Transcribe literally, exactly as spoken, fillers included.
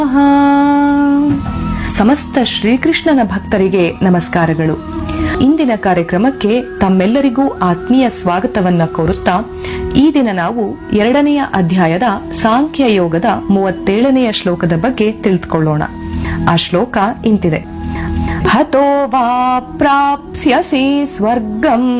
ಸಮಸ್ತ ಶ್ರೀಕೃಷ್ಣನ ಭಕ್ತರಿಗೆ ನಮಸ್ಕಾರಗಳು. ಇಂದಿನ ಕಾರ್ಯಕ್ರಮಕ್ಕೆ ತಮ್ಮೆಲ್ಲರಿಗೂ ಆತ್ಮೀಯ ಸ್ವಾಗತವನ್ನ ಕೋರುತ್ತಾ ಈ ದಿನ ನಾವು ಎರಡನೆಯ ಅಧ್ಯಾಯದ ಸಾಂಖ್ಯ ಯೋಗದ ಮೂವತ್ತೇಳನೆಯ ಶ್ಲೋಕದ ಬಗ್ಗೆ ತಿಳಿದುಕೊಳ್ಳೋಣ. ಆ ಶ್ಲೋಕ ಇಂತಿದೆ: ಹತೋ ವಾ ಪ್ರಾಪ್ಸ್ಯಸಿ ಸ್ವರ್ಗಂ